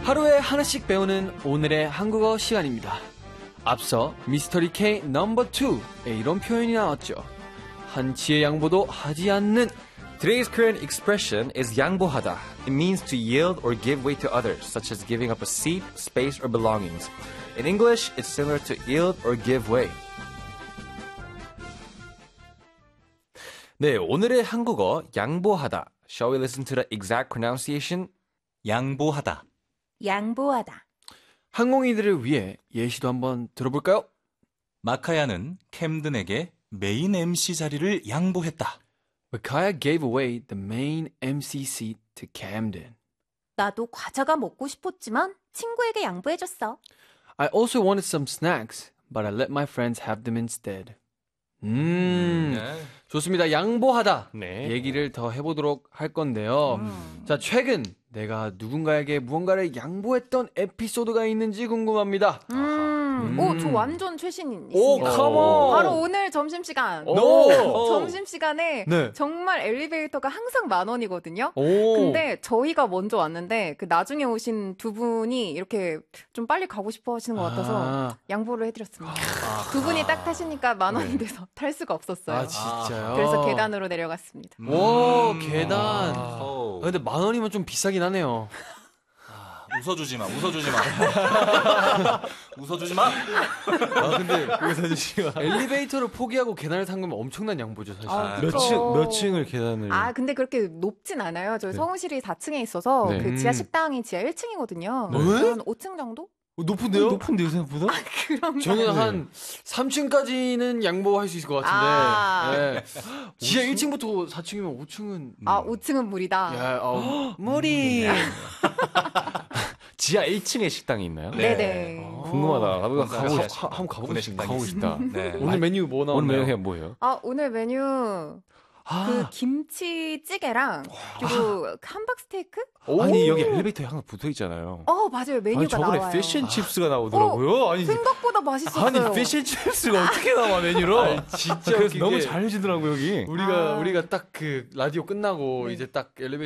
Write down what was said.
하루에 하나씩 배우는 오늘의 한국어 시간입니다. 앞서 미스터리 K 넘버 2에 이런 표현이 나왔죠. 한치의 양보도 하지 않는. Today's Korean expression is 양보하다. It means to yield or give way to others, such as giving up a seat, space, or belongings. In English, it's similar to yield or give way. 네, 오늘의 한국어 양보하다. Shall we listen to the exact pronunciation? 양보하다. 양보하다. 항공인들을 위해 예시도 한번 들어볼까요? 마카야는 캠든에게 메인 MC 자리를 양보했다. Makaya gave away the main MC seat to Camden. 나도 과자가 먹고 싶었지만 친구에게 양보해줬어. I also wanted some snacks, but I let my friends have them instead. 좋습니다. 양보하다. 네. 얘기를 더 해보도록 할 건데요. 자, 최근 내가 누군가에게 무언가를 양보했던 에피소드가 있는지 궁금합니다. 저 완전 최신 있습니다. 오, 컴온! 바로 오늘 점심시간. 오! 점심시간에 네. 정말 엘리베이터가 항상 10,000원이거든요. 오. 근데 저희가 먼저 왔는데 그 나중에 오신 두 분이 이렇게 좀 빨리 가고 싶어 하시는 것 같아서 양보를 해드렸습니다. 두 분이 딱 타시니까 10,000원이 돼서 탈 수가 없었어요. 아, 진짜요? 그래서 계단으로 내려갔습니다. 오, 계단. 근데 10,000원이면 좀 비싸긴 하네요. 웃어주지 마. 웃어주지 마. 아, 근데 엘리베이터를 포기하고 계단을 탄 거면 엄청난 양보죠, 사실. 몇 층을 계단을. 근데 그렇게 높진 않아요. 저희 서울실이 4층에 있어서 네. 그 지하 식당이 지하 1층이거든요. 네. 한 5층 정도? 높은데요? 높은데요, 생각보다? 그럼 저는 한 3층까지는 양보할 수 있을 것 같은데. 네. 지하 1층부터 4층이면 5층은. 5층은 무리다. 무리. 지하 1층에 식당이 있나요? 네네. 궁금하다. 한번 가보고 가고 싶다. 네. 오늘 메뉴 뭐 나오나요? 오늘 메뉴가 뭐예요? 오늘 메뉴 그 김치찌개랑 그리고 함박스테이크? 아니 여기 엘리베이터에 항상 붙어 있잖아요. 맞아요. 메뉴가 아니 저번에 나와요. 피쉬앤칩스가 나오더라고요. 아니 생각보다 맛있었어요. 아니 피쉬앤칩스가 어떻게 나와 메뉴로? 진짜 그래서 웃긴 너무 게 잘 해주더라고 여기. 우리가 딱 그 라디오 끝나고 이제 딱 엘리베이터